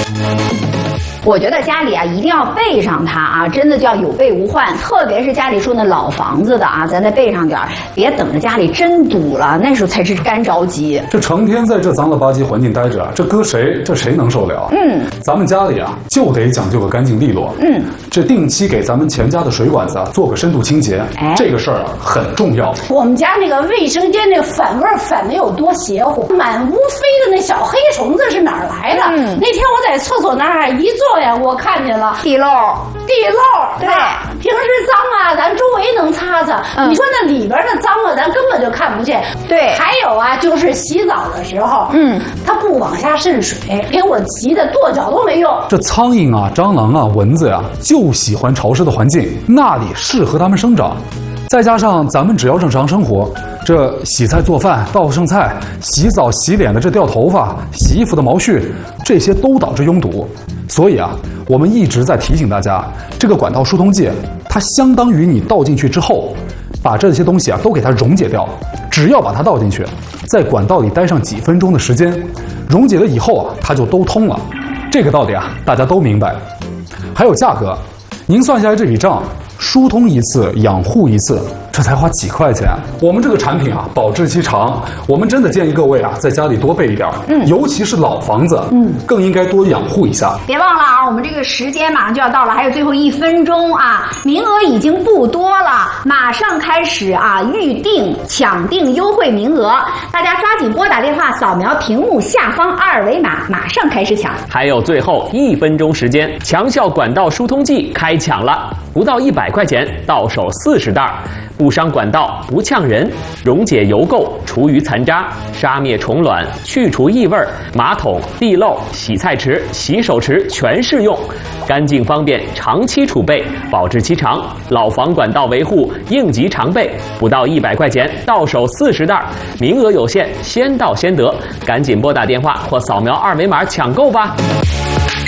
我觉得家里啊一定要备上它啊，真的叫有备无患。特别是家里住那老房子的啊，咱再备上点儿，别等着家里真堵了，那时候才是干着急。 这成天在这脏了吧唧环境待着，这搁谁能受了？咱们家里啊就得讲究个干净利落。这定期给咱们全家的水管子啊做个深度清洁，这个事儿啊很重要。 我们家那个卫生间那个反味反的有多邪乎，满屋飞的那小黑虫子是哪儿来的？那天我在厕所那儿一坐呀，我看见了地漏， 对，平时脏啊，咱周围能擦擦。你说那里边的脏啊，咱根本就看不见。 对， 还有啊，就是洗澡的时候，它不往下渗水，给我急得跺脚都没用。 这苍蝇啊、蟑螂啊、蚊子呀，就喜欢潮湿的环境，那里适合它们生长。再加上咱们只要正常生活，这洗菜做饭、倒剩菜、洗澡洗脸的这掉头发、洗衣服的毛絮，这些都导致拥堵。所以啊，我们一直在提醒大家，这个管道疏通剂，它相当于你倒进去之后，把这些东西啊都给它溶解掉。只要把它倒进去，在管道里待上几分钟的时间，溶解了以后啊，它就都通了。这个道理啊，大家都明白。还有价格，您算下来这笔账，疏通一次，养护一次，这才花几块钱。我们这个产品啊，保质期长，我们真的建议各位啊，在家里多备一点。尤其是老房子，更应该多养护一下。 别忘了啊，我们这个时间马上就要到了，还有最后1分钟啊，名额已经不多了，马上开始啊预定抢订优惠名额，大家抓紧拨打电话，扫描屏幕下方2维码，马上开始抢。 还有最后1分钟时间，强效管道疏通剂开抢了，不到100块钱，到手40袋。不伤管道，不呛人，溶解油垢，除余残渣，杀灭虫卵，去除异味，马桶、地漏、洗菜池、洗手池全适用，干净方便，长期储备，保质期长，老房管道维护应急常备，不到100块钱，到手40袋，名额有限，先到先得，赶紧拨打电话或扫描2维码抢购吧。